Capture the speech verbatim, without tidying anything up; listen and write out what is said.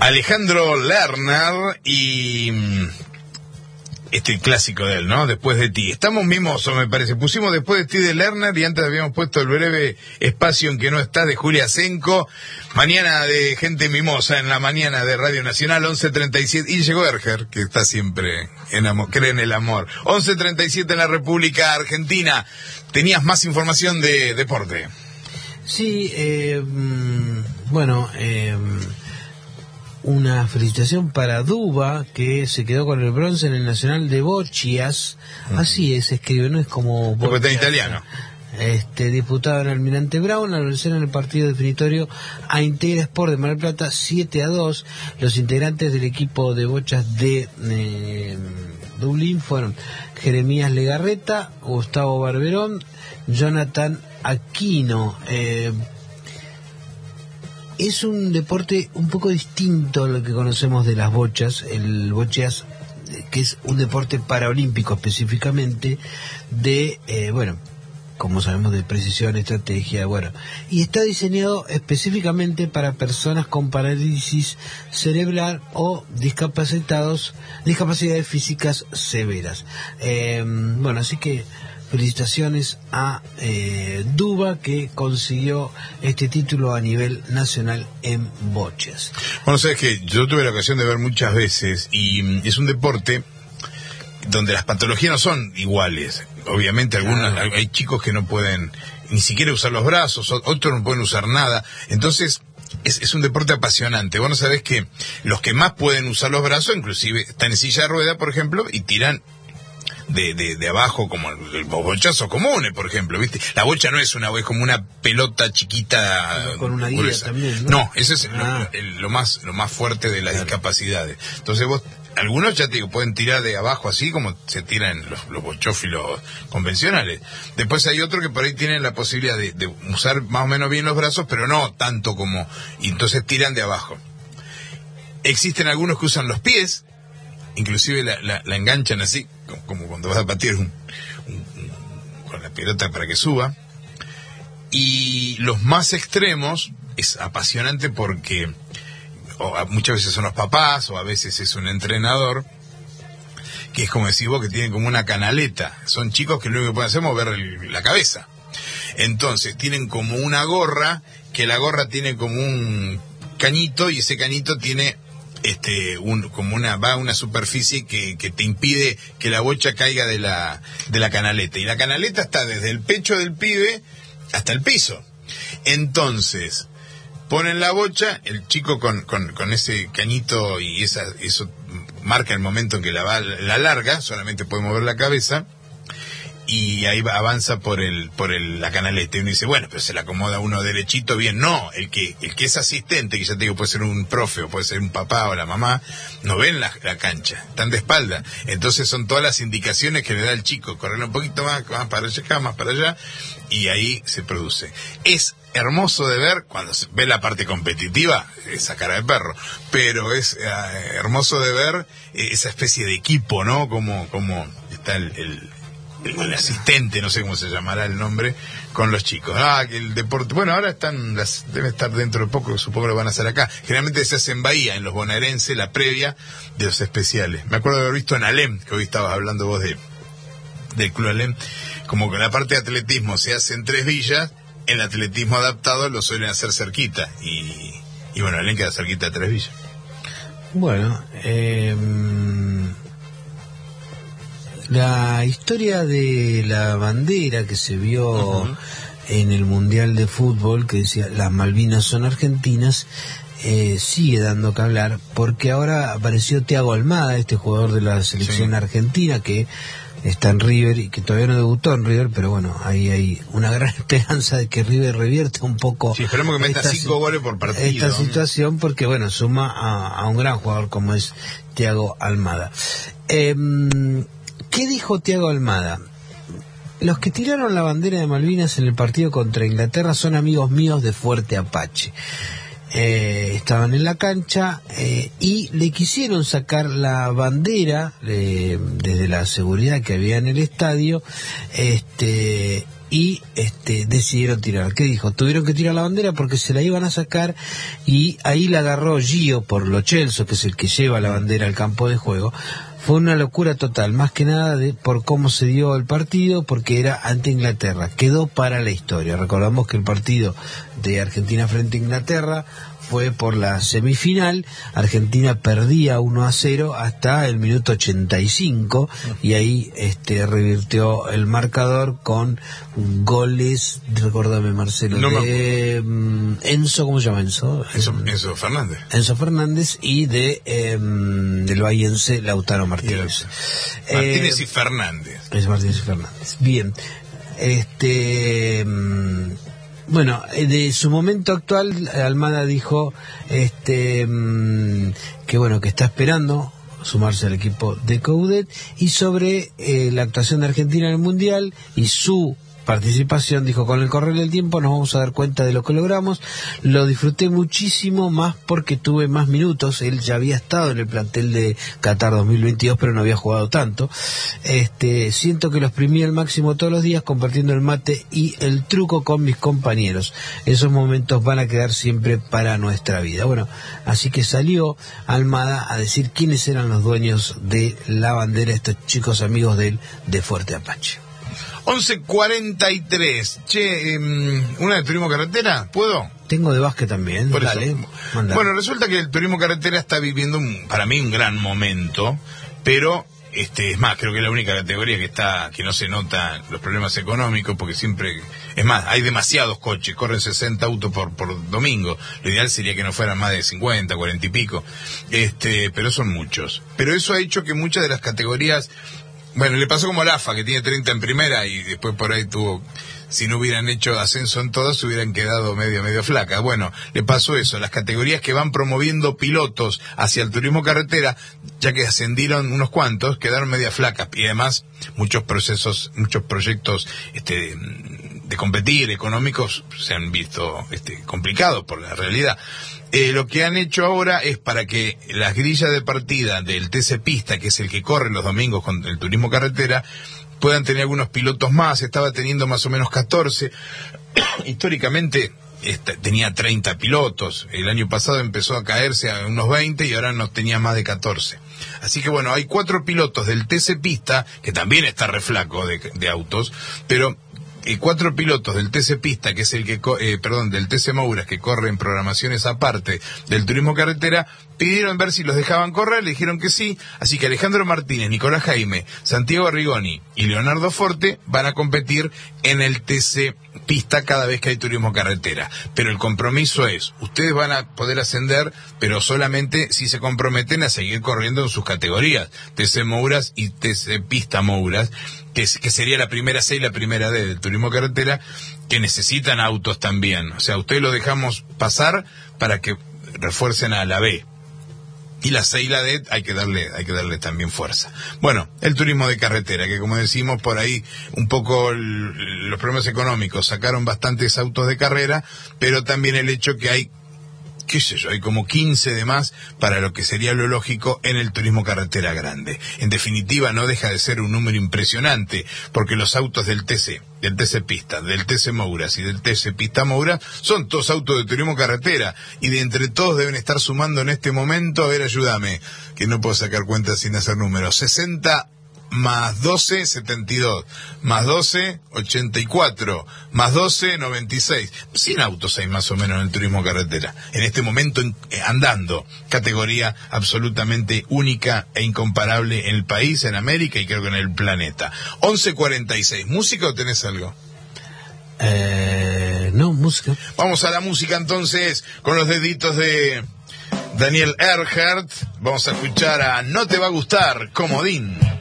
Alejandro Lerner y este clásico de él, ¿no? Después de ti. Estamos mimosos, me parece. Pusimos Después de ti de Lerner y antes habíamos puesto El breve espacio en que no está de Julia Senco. Mañana de gente mimosa en la mañana de Radio Nacional, once treinta y siete. Y llegó Erger, que está siempre en amor, cree en el amor. once treinta y siete en la República Argentina. Tenías más información de deporte. Sí, eh, bueno, eh, una felicitación para Duba, que se quedó con el bronce en el Nacional de Boccias. Uh-huh. Así es, escribe, no es como Boccias, porque está italiano. Este, disputado en Almirante Brown, al vencer en el partido definitorio a Integra Sport de Mar del Plata siete a dos. Los integrantes del equipo de bochas de eh, Dublín fueron Jeremías Legarreta, Gustavo Barberón, Jonathan Aquino. Eh, es un deporte un poco distinto a lo que conocemos de las bochas, el bochas, que es un deporte paraolímpico específicamente de, eh, bueno, como sabemos, de precisión, estrategia, bueno, y está diseñado específicamente para personas con parálisis cerebral o discapacitados, discapacidades físicas severas. Eh, bueno, así que felicitaciones a eh, Duba, que consiguió este título a nivel nacional en bochas. Bueno, sabes que yo tuve la ocasión de ver muchas veces y es un deporte donde las patologías no son iguales. Obviamente algunas, claro. Hay chicos que no pueden ni siquiera usar los brazos, otros no pueden usar nada. Entonces es, es un deporte apasionante. Vos no sabés que los que más pueden usar los brazos, inclusive están en silla de rueda, por ejemplo, y tiran de, de, de abajo, como los bochazos comunes, por ejemplo, ¿viste? La bocha no es una, es como una pelota chiquita. Con una guía gruesa. También, ¿no? No, eso es ah. lo, el, lo más lo más fuerte de las claro. discapacidades. Entonces vos, algunos, ya te digo, pueden tirar de abajo así como se tiran los, los bochófilos convencionales. Después hay otros que por ahí tienen la posibilidad de, de usar más o menos bien los brazos, pero no tanto como, y entonces tiran de abajo. Existen algunos que usan los pies, inclusive la, la, la enganchan así, como, como cuando vas a patear un, un, un, con la pelota para que suba. Y los más extremos es apasionante porque o a, muchas veces son los papás o a veces es un entrenador, que es como decís vos, que tienen como una canaleta. Son chicos que lo único que pueden hacer es mover el, la cabeza. Entonces tienen como una gorra, que la gorra tiene como un cañito y ese cañito tiene este un como una va a una superficie que, que te impide que la bocha caiga de la de la canaleta, y la canaleta está desde el pecho del pibe hasta el piso. Entonces ponen la bocha, el chico con, con, con ese cañito y esa, eso marca el momento en que la va, la larga, solamente puede mover la cabeza, y ahí va, avanza por el por el, la canaleta, y uno dice, bueno, pero se la acomoda uno derechito, bien. No, el que el que es asistente, que ya te digo, puede ser un profe o puede ser un papá o la mamá, no ven la, la cancha, están de espalda. Entonces son todas las indicaciones que le da el chico, correr un poquito más, más para allá, más para allá, y ahí se produce. Es hermoso de ver cuando se ve la parte competitiva, esa cara de perro, pero es eh, hermoso de ver eh, esa especie de equipo, ¿no? Como, como está el, el El, el asistente, no sé cómo se llamará el nombre, con los chicos. Ah, que el deporte, bueno, ahora están, las, deben estar dentro de poco, supongo que lo van a hacer acá. Generalmente se hace en Bahía, en los bonaerenses, la previa de los especiales. Me acuerdo de haber visto en Alem, que hoy estabas hablando vos de del Club Alem, como que la parte de atletismo se hace en Tres Villas, el atletismo adaptado lo suelen hacer cerquita, y, y bueno, Alem queda cerquita de Tres Villas. Bueno, eh... la historia de la bandera que se vio uh-huh. en el Mundial de Fútbol, que decía las Malvinas son argentinas, eh, sigue dando que hablar, porque ahora apareció Thiago Almada, este jugador de la selección sí. argentina, que está en River y que todavía no debutó en River, pero bueno, ahí hay una gran esperanza de que River revierta un poco. Sí, esperemos que meta esta, cinco goles por partido. Esta situación, porque bueno, suma a, a un gran jugador como es Thiago Almada. Eh, ¿Qué dijo Thiago Almada? Los que tiraron la bandera de Malvinas en el partido contra Inglaterra son amigos míos de Fuerte Apache. Eh, estaban en la cancha eh, y le quisieron sacar la bandera eh, desde la seguridad que había en el estadio, este, y este decidieron tirar. ¿Qué dijo? Tuvieron que tirar la bandera porque se la iban a sacar, y ahí la agarró Gio por Lo Celso, que es el que lleva la bandera al campo de juego. Fue una locura total, más que nada de, por cómo se dio el partido, porque era ante Inglaterra. Quedó para la historia. Recordamos que el partido de Argentina frente a Inglaterra fue por la semifinal. Argentina perdía uno a cero hasta el minuto ochenta y cinco, y ahí este revirtió el marcador con goles, recordame Marcelo, no de um, Enzo, ¿cómo se llama Enzo? Enzo, Enzo Fernández. Enzo Fernández y de um, del bahiense Lautaro Martínez. Martínez eh, y Fernández. Es Martínez y Fernández. Bien. Este... Um, Bueno, de su momento actual, Almada dijo este mmm, que bueno, que está esperando sumarse al equipo de Coudet, y sobre eh, la actuación de Argentina en el Mundial y su participación, dijo: con el correr del tiempo nos vamos a dar cuenta de lo que logramos. Lo disfruté muchísimo más porque tuve más minutos. Él ya había estado en el plantel de Qatar dos mil veintidós, pero no había jugado tanto. Este, siento que lo exprimí al máximo todos los días, compartiendo el mate y el truco con mis compañeros. Esos momentos van a quedar siempre para nuestra vida. Bueno, así que salió Almada a decir quiénes eran los dueños de la bandera, estos chicos amigos de él de Fuerte Apache. once cuarenta y tres. Che, um, ¿una de turismo carretera? ¿Puedo? Tengo de básquet también. Por Dale, eso. mandá. Bueno, resulta que el turismo carretera está viviendo, un, para mí, un gran momento, pero este es más, creo que es la única categoría que está que no se nota los problemas económicos, porque siempre, es más, hay demasiados coches, corren sesenta autos por por domingo. Lo ideal sería que no fueran más de cincuenta, cuarenta y pico, este, pero son muchos. Pero eso ha hecho que muchas de las categorías... Bueno, le pasó como a la A F A, que tiene treinta en primera, y después por ahí tuvo, si no hubieran hecho ascenso en todas, hubieran quedado medio, medio flacas. Bueno, le pasó eso. Las categorías que van promoviendo pilotos hacia el turismo carretera, ya que ascendieron unos cuantos, quedaron media flacas. Y además, muchos procesos, muchos proyectos, este, de competir, económicos, se han visto, este, complicados por la realidad. Eh, lo que han hecho ahora es, para que las grillas de partida del T C Pista, que es el que corre los domingos con el turismo carretera, puedan tener algunos pilotos más. Estaba teniendo más o menos catorce. Históricamente esta, tenía treinta pilotos. El año pasado empezó a caerse a unos veinte y ahora no tenía más de catorce. Así que bueno, hay cuatro pilotos del T C Pista, que también está re flaco de, de autos, pero... Y cuatro pilotos del T C Pista, que es el que, eh, perdón, del T C Mouras, que corre en programaciones aparte del turismo carretera, pidieron ver si los dejaban correr, le dijeron que sí, así que Alejandro Martínez, Nicolás Jaime, Santiago Arrigoni y Leonardo Forte van a competir en el T C Pista cada vez que hay turismo carretera. Pero el compromiso es, ustedes van a poder ascender, pero solamente si se comprometen a seguir corriendo en sus categorías, T C Mouras y T C Pista Mouras, que, que sería la primera C y la primera D del turismo carretera, que necesitan autos también. O sea, ustedes lo dejamos pasar para que refuercen a la B. Y la C y la D hay que darle, hay que darle también fuerza. Bueno, el turismo de carretera, que como decimos, por ahí un poco el, los problemas económicos sacaron bastantes autos de carrera, pero también el hecho que hay, qué sé yo, hay como quince de más para lo que sería lo lógico en el turismo carretera grande. En definitiva, no deja de ser un número impresionante, porque los autos del T C, del T C Pista, del T C Mouras y del T C Pista Mouras son todos autos de turismo carretera, y de entre todos deben estar sumando en este momento, a ver, ayúdame, que no puedo sacar cuentas sin hacer números, sesenta más doce, setenta y dos, más doce, ochenta y cuatro, más doce, noventa y seis. cien autos hay más o menos en el turismo carretera. En este momento en, eh, andando, categoría absolutamente única e incomparable en el país, en América y creo que en el planeta. once cuarenta y seis. ¿Música o tenés algo? Eh, no, música. Vamos a la música entonces, con los deditos de Daniel Earhart. Vamos a escuchar a No te va a gustar, Comodín.